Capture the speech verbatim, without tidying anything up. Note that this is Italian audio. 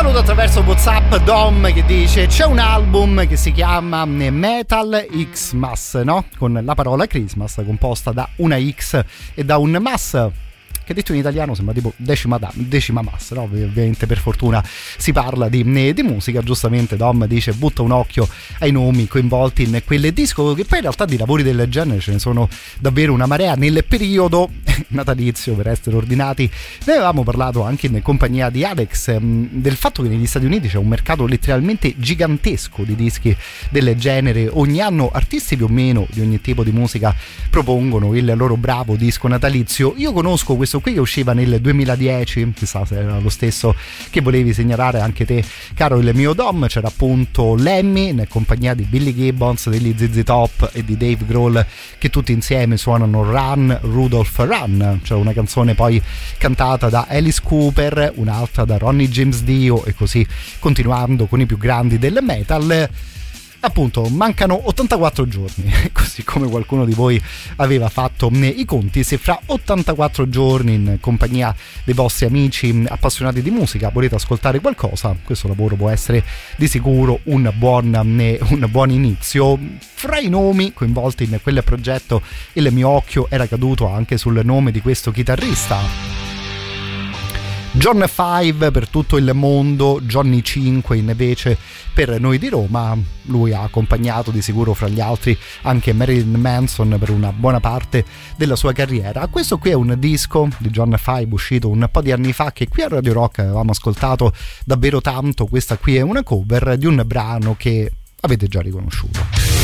saluto attraverso WhatsApp Dom che dice: c'è un album che si chiama Metal Xmas, no? Con la parola Christmas composta da una X e da un Mas, che detto in italiano sembra tipo decima, da, decima massa, no? Ovviamente per fortuna si parla di, di musica. Giustamente Dom dice: butta un occhio ai nomi coinvolti in quel disco, che poi in realtà di lavori del genere ce ne sono davvero una marea nel periodo natalizio, per essere ordinati. Ne avevamo parlato anche in compagnia di Alex, del fatto che negli Stati Uniti c'è un mercato letteralmente gigantesco di dischi del genere. Ogni anno artisti più o meno di ogni tipo di musica propongono il loro bravo disco natalizio. Io conosco questo qui che usciva nel duemiladieci, chissà se era lo stesso che volevi segnalare anche te, caro il mio Dom. C'era appunto Lemmy in compagnia di Billy Gibbons, degli Z Z Top e di Dave Grohl, che tutti insieme suonano Run Rudolph Run. C'è una canzone poi cantata da Alice Cooper, un'altra da Ronnie James Dio, e così continuando con i più grandi del metal. Appunto, mancano ottantaquattro giorni, così come qualcuno di voi aveva fatto i conti. Se fra ottantaquattro giorni, in compagnia dei vostri amici appassionati di musica, volete ascoltare qualcosa, questo lavoro può essere di sicuro un buon, un buon inizio. Fra i nomi coinvolti in quel progetto, il mio occhio era caduto anche sul nome di questo chitarrista, John Five per tutto il mondo, Johnny cinque invece per noi di Roma. Lui ha accompagnato di sicuro fra gli altri anche Marilyn Manson per una buona parte della sua carriera. Questo qui è un disco di John Five uscito un po' di anni fa, che qui a Radio Rock avevamo ascoltato davvero tanto. Questa qui è una cover di un brano che avete già riconosciuto.